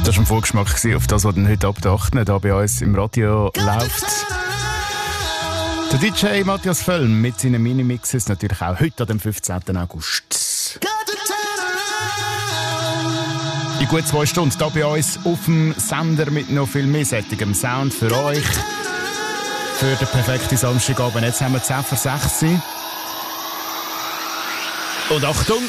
Das war ein Vorgeschmack auf das, was dann heute ab der 8. hier bei uns im Radio läuft. Der DJ Matthias Völlm mit seinen Minimixes natürlich auch heute, am 15. August. In gut 2 Stunden hier bei uns auf dem Sender mit noch viel mehr sättigem Sound für euch. Für den perfekten Samstagabend. Jetzt haben wir 10 vor 6. Und Achtung!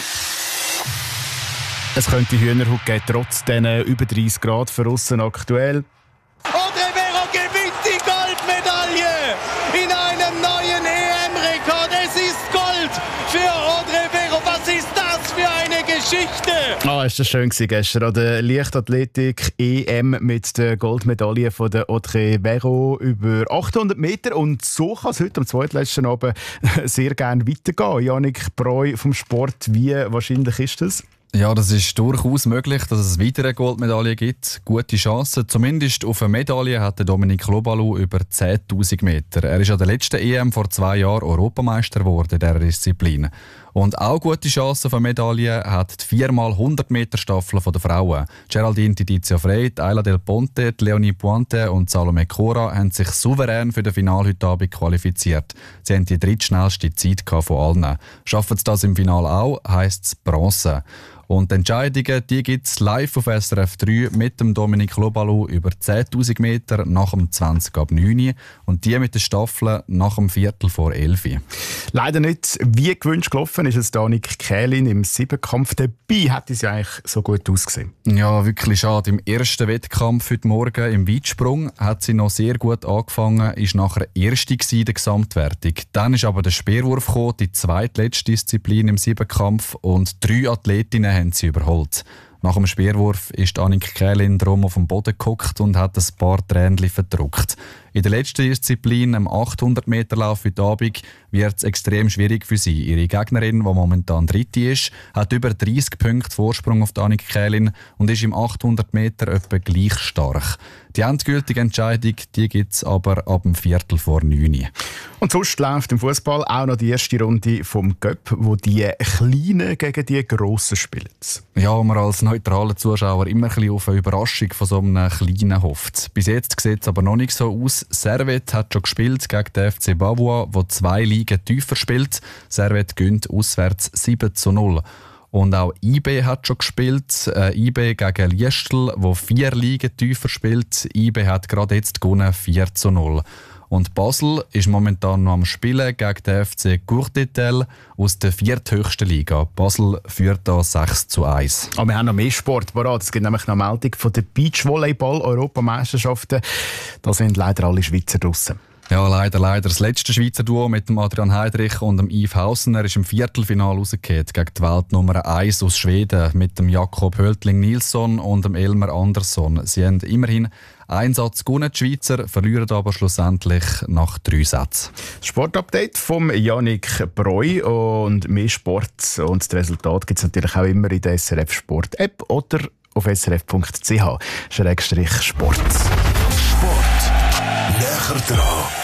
Es könnte Hühnerhaut geben, trotz diesen über 30 Grad für aussen aktuell. Audrey Vero gewinnt die Goldmedaille in einem neuen EM-Rekord. Es ist Gold für Audrey Vero. Was ist das für eine Geschichte? Ist das schön gewesen gestern an der Leichtathletik EM mit der Goldmedaille von der Audrey Vero über 800 Meter. Und so kann es heute am zweitletzten Abend sehr gerne weitergehen. Yannick Breu vom Sport, wie wahrscheinlich ist das? Ja, das ist durchaus möglich, dass es wieder eine Goldmedaille gibt. Gute Chancen. Zumindest auf eine Medaille hat der Dominik Lobalu über 10'000 Meter. Er ist an der letzten EM vor 2 Jahren Europameister geworden in dieser Disziplin. Und auch gute Chancen auf eine Medaille hat die 4x100 Meter Staffel der Frauen. Geraldine Tidizia Frey, Ayla Del Ponte, Leonie Pointe und Salome Cora haben sich souverän für das Finale heute Abend qualifiziert. Sie haben die drittschnellste Zeit von allen. Schaffen sie das im Finale auch, heisst es Bronze. Und die Entscheidungen gibt es live auf SRF 3 mit dem Dominik Lobalu über 10'000 Meter nach dem 20 ab 9 und die mit der Staffel nach dem Viertel vor 11. Leider nicht wie gewünscht gelaufen ist es Danik Kählin im Siebenkampf. Dabei hat es ja eigentlich so gut ausgesehen. Ja, wirklich schade. Im ersten Wettkampf heute Morgen im Weitsprung hat sie noch sehr gut angefangen, ist nachher Erste in der Gesamtwertung. Dann ist aber der Speerwurf gekommen, die zweitletzte Disziplin im Siebenkampf, und 3 Athletinnen haben sie überholt. Nach dem Speerwurf ist Annik Kählin drum auf dem Boden gehockt und hat ein paar Tränchen verdruckt. In der letzten Disziplin, am 800-Meter-Lauf heute Abend, wird es extrem schwierig für sie. Ihre Gegnerin, die momentan Dritte ist, hat über 30 Punkte Vorsprung auf Annik Kählin und ist im 800 Meter etwa gleich stark. Die endgültige Entscheidung gibt es aber ab dem Viertel vor 9. Und sonst läuft im Fußball auch noch die erste Runde vom Göpp, wo die Kleinen gegen die Grossen spielen. Ja, man als neutraler Zuschauer immer ein bisschen auf eine Überraschung von so einem Kleinen hofft. Bis jetzt sieht es aber noch nicht so aus. Servette hat schon gespielt gegen den FC Bavois, der 2 Ligen tiefer spielt. Servette gewinnt auswärts 7:0. Und auch IB hat schon gespielt. IB gegen Liestl, wo 4 Ligen tiefer spielt. IB hat gerade jetzt gewonnen 4:0. Und Basel ist momentan noch am Spielen gegen den FC Courtetel aus der 4. höchsten Liga. Basel führt da 6:1. Aber wir haben noch mehr Sport parat. Es gibt nämlich noch eine Meldung von der Beachvolleyball-Europameisterschaften. Da sind leider alle Schweizer draussen. Ja, leider. Das letzte Schweizer Duo mit dem Adrian Heidrich und dem Yves Hausner ist im Viertelfinale rausgefallen gegen die Weltnummer 1 aus Schweden mit dem Jakob Höltling-Nilsson und dem Elmer Andersson. Sie haben immerhin einen Satz gewonnen, die Schweizer, verlieren aber schlussendlich nach 3 Sätzen. Das Sportupdate von Yannick Breu und mehr Sport und das Resultat gibt es natürlich auch immer in der SRF Sport App oder auf srf.ch/sport. Sport. Näher dran.